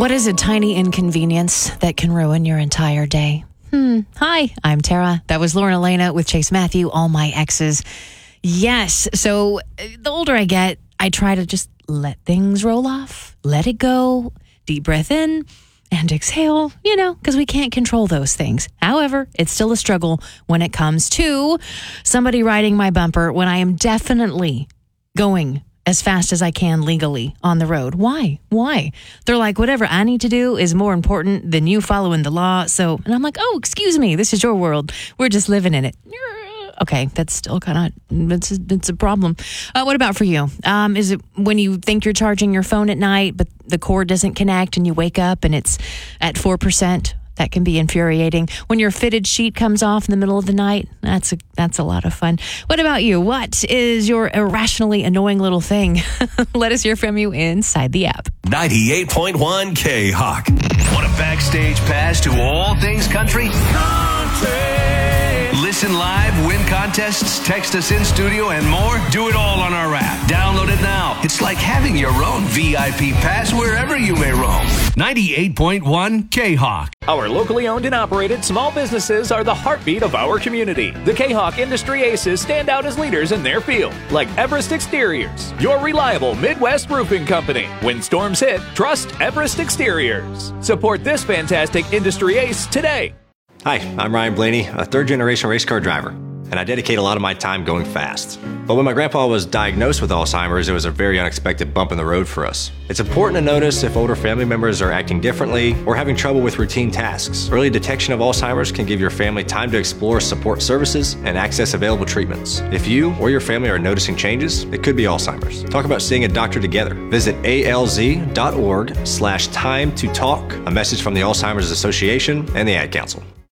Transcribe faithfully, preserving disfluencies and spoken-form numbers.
What is a tiny inconvenience that can ruin your entire day? Hmm. Hi, I'm Tara. That was Lauren Elena with Chase Matthew, All My Exes. Yes. So the older I get, I try to just let things roll off, let it go, deep breath in and exhale, you know, because we can't control those things. However, it's still a struggle when it comes to somebody riding my bumper when I am definitely going as fast as I can legally on the road. Why? Why? They're like, whatever I need to do is more important than you following the law. So, and I'm like, oh, excuse me, this is your world. We're just living in it. Okay, that's still kind of, it's, it's a problem. Uh, what about for you? Um, is it when you think you're charging your phone at night, but the cord doesn't connect and you wake up and it's at four percent? That can be infuriating. When your fitted sheet comes off in the middle of the night, that's a, that's a lot of fun. What about you? What is your irrationally annoying little thing? Let us hear from you inside the app. ninety-eight point one K-Hawk. Want a backstage pass to all things country? Country! Listen live, win contests, text us in studio, and more? Do it all on our app. Download it now. It's like having your own V I P pass wherever you may roam. ninety-eight point one K-Hawk. Our locally owned and operated small businesses are the heartbeat of our community. The K-Hawk Industry Aces stand out as leaders in their field, like Everest Exteriors, your reliable Midwest roofing company. When storms hit, trust Everest Exteriors. Support this fantastic industry ace today. Hi, I'm Ryan Blaney, a third-generation race car driver, and I dedicate a lot of my time going fast. But when my grandpa was diagnosed with Alzheimer's, it was a very unexpected bump in the road for us. It's important to notice if older family members are acting differently or having trouble with routine tasks. Early detection of Alzheimer's can give your family time to explore support services and access available treatments. If you or your family are noticing changes, it could be Alzheimer's. Talk about seeing a doctor together. Visit alz.org slash time to talk, a message from the Alzheimer's Association and the Ad Council.